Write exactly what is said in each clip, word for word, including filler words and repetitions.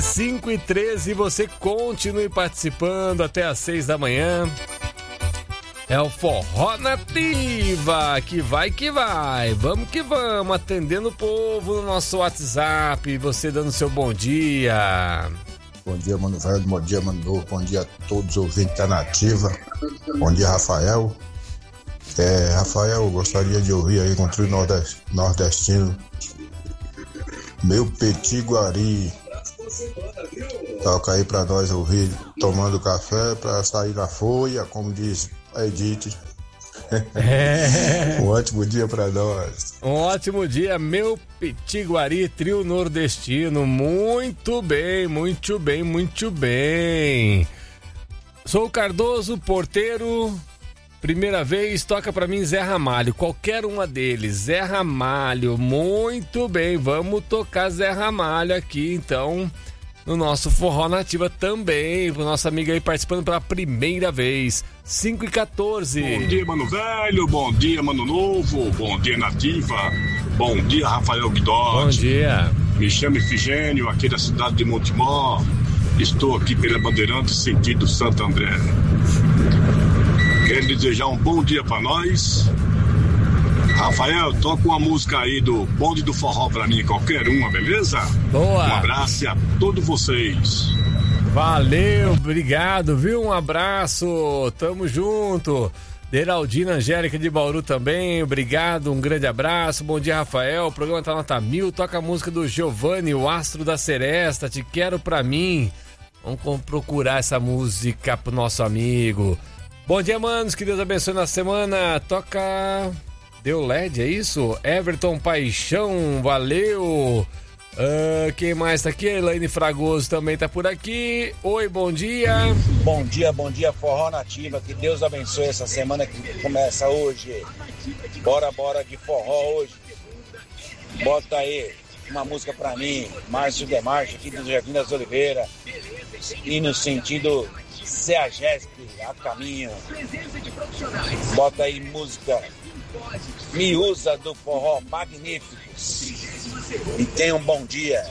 cinco e treze, você continue participando até às seis da manhã. É o Forró Nativa, que vai que vai, vamos que vamos, atendendo o povo no nosso WhatsApp, você dando seu bom dia. Bom dia, Mano Velho, bom dia, Mano Novo, bom dia a todos os ouvintes da Nativa, bom dia, Rafael. É, Rafael, eu gostaria de ouvir aí com o trio nordestino, Meu Petit Guari. Toca aí pra nós ouvir, tomando café pra sair na folha, como diz a Edith. É. Um ótimo dia pra nós. Um ótimo dia, Meu Petit Guari, trio nordestino. Muito bem, muito bem, muito bem. Sou o Cardoso, porteiro. Primeira vez, toca pra mim Zé Ramalho, qualquer uma deles, Zé Ramalho, muito bem, vamos tocar Zé Ramalho aqui então, no nosso Forró Nativa também, pro nosso amigo aí participando pela primeira vez, cinco e quatorze. Bom dia, Mano Velho, bom dia, Mano Novo, bom dia, Nativa, bom dia, Rafael Guidotti. Bom dia. Me chamo Efigênio, aqui da cidade de Montemor, estou aqui pela Bandeirantes, sentido Santo André. Quero desejar um bom dia pra nós. Rafael, toca uma música aí do Bonde do Forró pra mim, qualquer uma, beleza? Boa. Um abraço a todos vocês. Valeu, obrigado, viu? Um abraço, tamo junto. Deraldina Angélica de Bauru também, obrigado, um grande abraço. Bom dia, Rafael. O programa tá nota mil. Toca a música do Giovanni, o Astro da Seresta, Te Quero Pra Mim. Vamos procurar essa música pro nosso amigo. Bom dia, manos, que Deus abençoe na semana. Toca... Deu L E D, é isso? Everton Paixão, valeu. Uh, quem mais tá aqui? A Elaine Fragoso também tá por aqui. Oi, bom dia. Bom dia, bom dia, Forró Nativa. Que Deus abençoe essa semana que começa hoje. Bora, bora de forró hoje. Bota aí uma música pra mim, Márcio Demarche, aqui do Jardim das Oliveiras. E no sentido Ceagesp, a caminho. Bota aí música Miúza do Forró Magníficos. E tenha um bom dia.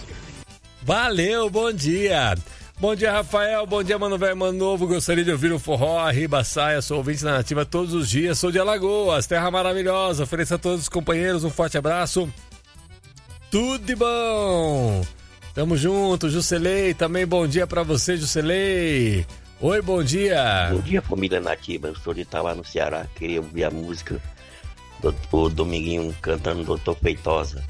Valeu, bom dia. Bom dia, Rafael. Bom dia, Mano Velho, Mano Novo. Gostaria de ouvir o Forró Arriba Saia. Sou ouvinte da Nativa todos os dias. Sou de Alagoas, terra maravilhosa. Ofereço a todos os companheiros um forte abraço. Tudo de bom. Tamo junto, Juscelei. Também bom dia pra você, Juscelei. Oi, bom dia. Bom dia, família Nativa. Eu sou de Itauá, no Ceará. Queria ouvir a música do o Dominguinho cantando Doutor Feitosa.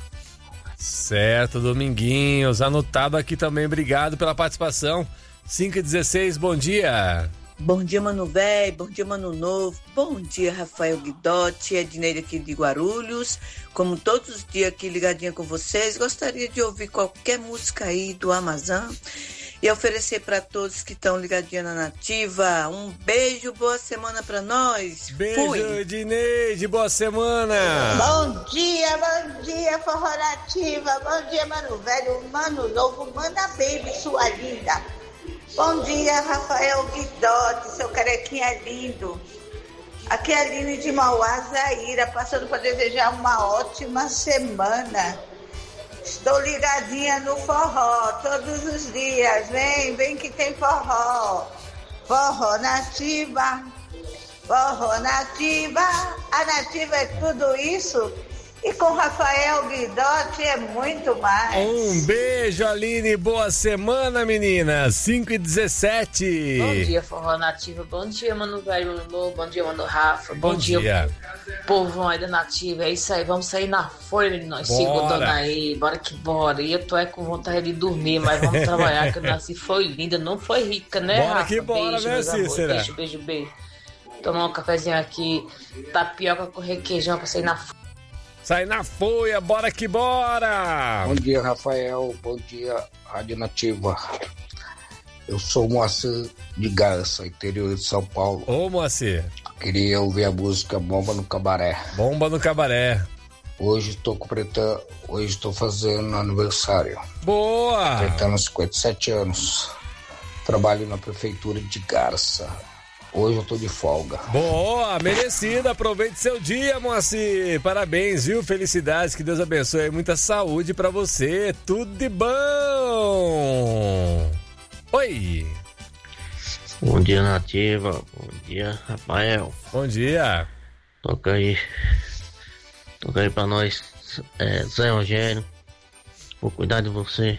Certo, Dominguinhos. Anotado aqui também. Obrigado pela participação. cinco e dezesseis, bom dia. Bom dia, Mano Velho. Bom dia, Mano Novo. Bom dia, Rafael Guidotti. Edneira aqui de Guarulhos. Como todos os dias aqui ligadinha com vocês, gostaria de ouvir qualquer música aí do Amazon e oferecer para todos que estão ligadinhos na Nativa. Um beijo, boa semana para nós. Beijo, Edneide, boa semana. Bom dia, bom dia, Forró Nativa. Bom dia, Mano Velho, Mano Novo, Manda Baby, sua linda. Bom dia, Rafael Guidotti, seu carequinha lindo. Aqui é a Aline de Mauá, Zaira, passando para desejar uma ótima semana. Estou ligadinha no forró todos os dias. Vem, vem que tem forró. Forró Nativa, Forró Nativa. A Nativa é tudo isso. E com Rafael Guidotti é muito mais. Um beijo, Aline. Boa semana, meninas. cinco e dezessete. Bom dia, Forró Nativa. Bom dia, Mano Velho, Mano Novo. Bom dia, Mano Rafa. Bom, Bom dia, dia, povo aí da Nativa. É isso aí. Vamos sair na folha de nós. Segundando aí. Bora que bora. E eu tô é com vontade de dormir, mas vamos trabalhar, que eu nasci foi linda. Não foi rica, né, Bora Rafa? que bora, beijo, né, Cícera? Beijo, beijo, beijo. Tomar um cafezinho aqui. Tapioca com requeijão pra sair na folha. Sai na folha, bora que bora! Bom dia, Rafael. Bom dia, Rádio Nativa. Eu sou o Moacir de Garça, interior de São Paulo. Ô, Moacir. Queria ouvir a música Bomba no Cabaré. Bomba no Cabaré. Hoje estou completando, hoje estou fazendo aniversário. Boa! Completando cinquenta e sete anos. Trabalho na prefeitura de Garça. Hoje eu tô de folga. Boa, merecida. Aproveite seu dia, Moacir. Parabéns, viu? Felicidades, que Deus abençoe. Muita saúde pra você. Tudo de bom. Oi. Bom dia, Nativa. Bom dia, Rafael. Bom dia. Toca aí. Toca aí pra nós, é, Zé Rogério. Vou cuidar de você.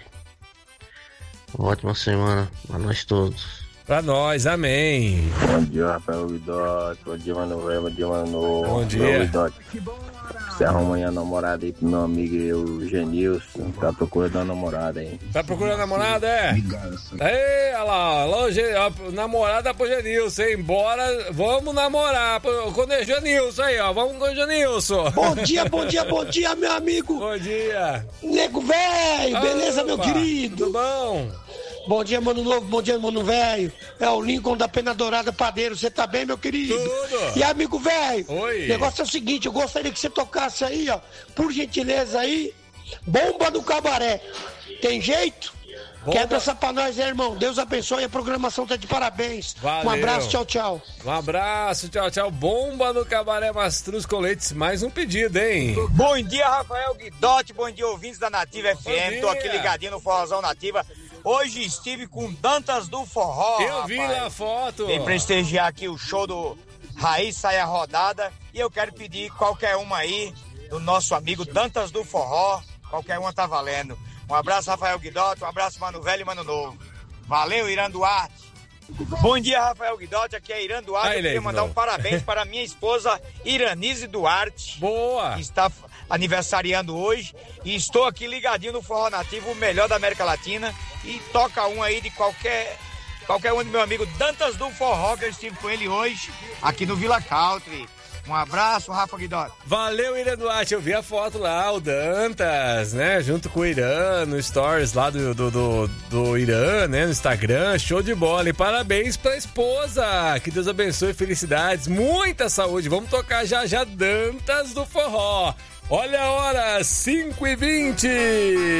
Uma ótima semana pra nós todos. Pra nós, amém. Bom dia, Rafael Guidotti. Bom dia, Mano Velho. Bom dia, Mano Novo. Bom dia. Você arruma aí a namorada aí pro meu amigo o Genilson. Tá procurando uma namorada aí. Tá procurando namorada, é? Ei, olha lá, olha lá, namorada pro Genilson, hein? Bora, vamos namorar com o Genilson aí, ó. Vamos com o Genilson. Bom dia, bom dia, bom dia, meu amigo. Bom dia. Nego velho, beleza, Opa, meu querido? Tudo bom? Bom dia, Mano Novo, bom dia, Mano Velho. É o Lincoln da Pena Dourada Padeiro. Você tá bem, meu querido? Tudo. E amigo velho? Oi. O negócio é o seguinte, eu gostaria que você tocasse aí, ó, por gentileza aí, Bomba do Cabaré. Tem jeito? Bomba. Quebra essa pra nós, né, irmão? Deus abençoe, a programação tá de parabéns. Valeu. Um abraço, tchau, tchau. Um abraço, tchau, tchau. Bomba no Cabaré Mastruz com Leites. Mais um pedido, hein? Bom dia, Rafael Guidotti. Bom dia, ouvintes da Nativa F M. Tô aqui ligadinho no Forrozão Nativa. Hoje estive com Dantas do Forró. Eu vi rapaz. lá a foto. Vem prestigiar aqui o show do Raiz Saia Rodada. E eu quero pedir qualquer uma aí do nosso amigo Dantas do Forró. Qualquer uma tá valendo. Um abraço, Rafael Guidotti. Um abraço, Mano Velho e Mano Novo. Valeu, Irã Duarte. Bom dia, Rafael Guidotti. Aqui é Irã Duarte. Aí, eu queria mandar não. um parabéns para minha esposa Iranise Duarte. Boa. Que está aniversariando hoje. E estou aqui ligadinho no Forró Nativo, o melhor da América Latina. E toca um aí de qualquer... Qualquer um do meu amigo Dantas do Forró, que eu estive com ele hoje, aqui no Vila Country. Um abraço, Rafa Guidotti. Valeu, Irã Duarte. Eu vi a foto lá, o Dantas, né? Junto com o Irã, no Stories lá do, do, do, do Irã, né? No Instagram. Show de bola. E parabéns pra esposa. Que Deus abençoe, felicidades, muita saúde. Vamos tocar já já Dantas do Forró. Olha a hora, cinco e vinte.